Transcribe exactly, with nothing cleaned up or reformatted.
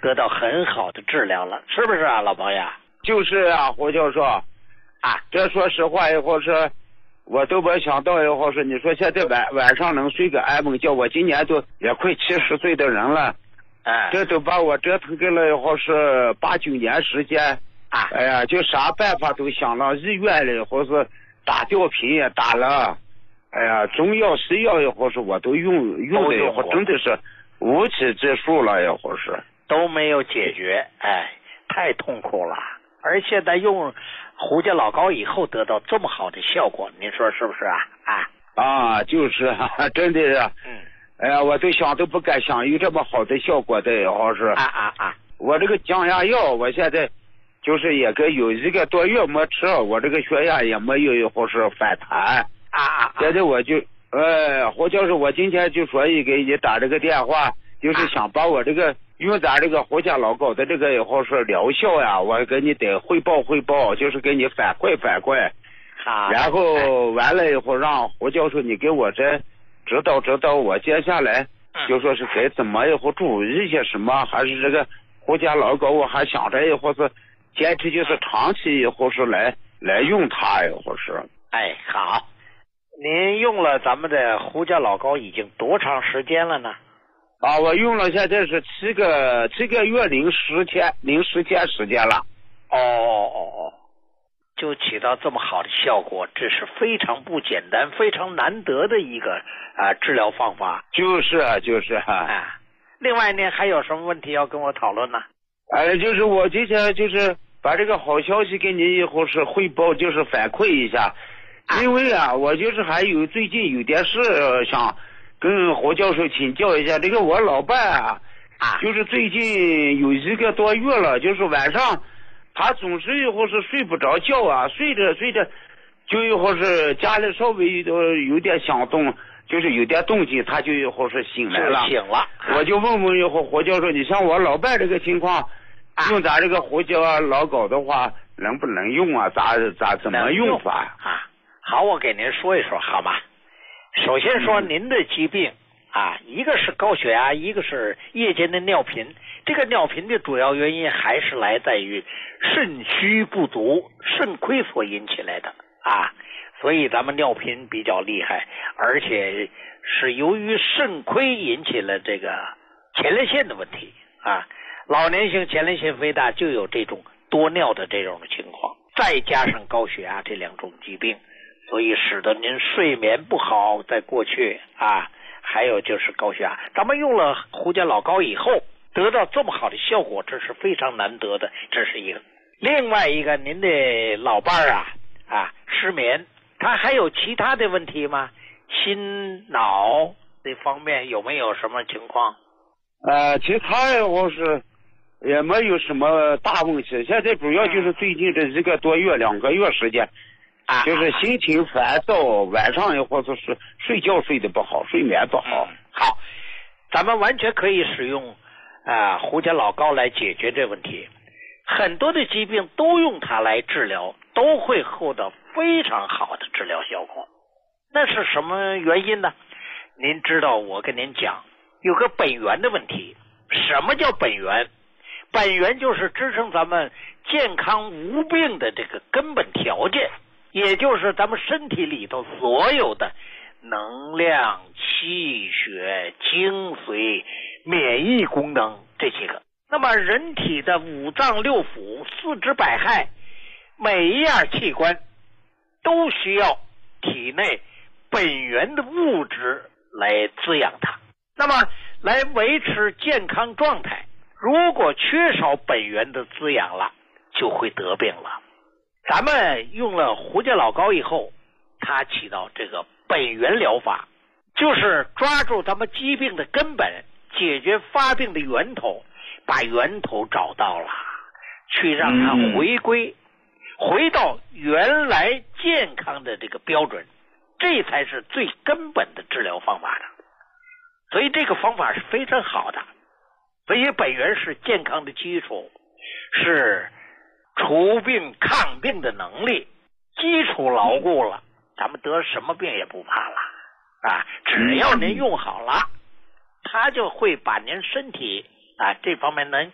得到很好的治疗了，是不是啊，老朋友？ 就是啊，胡教授啊，这说实话以后是，我都没想到以后是，你说现在晚晚上能睡个安稳觉，我今年都也快七十岁的人了， 哎， 这都把我折腾给了以后是八九年时间， 啊， 哎呀，就啥办法都想了，医院了或是打吊瓶也打了，哎呀，中药西药以后是我都用用的以后真的是无济之数了，以后是都没有解决，哎，太痛苦了。而现在用胡家老膏以后得到这么好的效果，您说是不是啊？啊啊，就是啊，真的是， 嗯， 哎呀，我都想都不敢想有这么好的效果的，以后是啊啊啊！ 我这个降压药，我现在就是也跟有一个多月没吃，我这个血压也没有以后是反弹啊啊！ 现在我就，呃，胡教授，我今天就所以给你打这个电话，就是想把我这个。用咱这个胡家老膏的这个以后是疗效呀，我给你得汇报汇报，就是给你反馈反馈。 好。 然后完了以后让胡教授你给我这指导指导我接下来就说是该怎么以后注意一些什么，还是这个胡家老膏我还想着以后是坚持就是长期以后是来来用它以后是。 哎，好。您用了咱们的胡家老膏已经多长时间了呢？ 啊，我用了现在是七个七个月零十天零十天时间了。 哦哦哦哦，就起到这么好的效果，这是非常不简单、非常难得的一个啊、呃、治疗方法。 就是啊，就是啊。 啊，另外呢，还有什么问题要跟我讨论呢？ 哎，就是我今天就是把这个好消息给你以后是汇报，就是反馈一下，啊、因为啊，我就是还有最近有点事想。跟胡教授请教一下，这个我老伴啊，啊，就是最近有一个多月了，就是晚上他总是以后是睡不着觉啊，睡着睡着就以后是家里稍微有有点响动，就是有点动静，他就以后是醒来了。 醒了， 我就问问以后胡教授，你像我老伴这个情况，啊、用咱这个胡椒老膏的话，能不能用啊？咋咋怎么用法啊？好，我给您说一说，好吗？首先说您的疾病啊，一个是高血压，一个是夜间的尿频。这个尿频的主要原因还是来自于肾虚不足、肾亏所引起来的啊，所以咱们尿频比较厉害，而且是由于肾亏引起了这个前列腺的问题啊。老年性前列腺肥大就有这种多尿的这种情况，再加上高血压这两种疾病。所以使得您睡眠不好，在过去啊，还有就是高血压。咱们用了胡家老膏以后，得到这么好的效果，这是非常难得的，这是一个。另外一个，您的老伴儿啊啊失眠，他还有其他的问题吗？心脑这方面有没有什么情况？ 呃，其他我是也没有什么大问题，现在主要就是最近这一个多月、两个月时间。啊，就是心情烦躁，晚上或者是睡觉睡得不好，睡眠不好。 嗯、好，咱们完全可以使用啊、呃、胡家老膏来解决这问题。很多的疾病都用它来治疗，都会获得非常好的治疗效果。那是什么原因呢？您知道，我跟您讲，有个本源的问题。什么叫本源？本源就是支撑咱们健康无病的这个根本条件。也就是咱们身体里头所有的能量、气血、精髓、免疫功能这些个。那么人体的五脏六腑、四肢百骸，每一样器官都需要体内本源的物质来滋养它，那么来维持健康状态。如果缺少本源的滋养了，就会得病了。咱们用了胡家老膏以后，它起到这个本源疗法，就是抓住咱们疾病的根本，解决发病的源头，把源头找到了，去让它回归、嗯、回到原来健康的这个标准，这才是最根本的治疗方法的。所以这个方法是非常好的，所以本源是健康的基础，是除病抗病的能力，基础牢固了，咱们得什么病也不怕了啊！只要您用好了，它就会把您身体啊这方面能